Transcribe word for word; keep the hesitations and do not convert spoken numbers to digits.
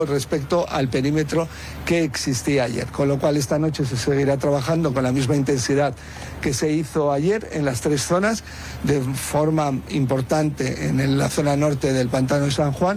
respecto al perímetro que existía ayer, con lo cual esta noche se seguirá trabajando con la misma intensidad que se hizo ayer en las tres zonas, de forma importante en la zona norte del pantano de San Juan.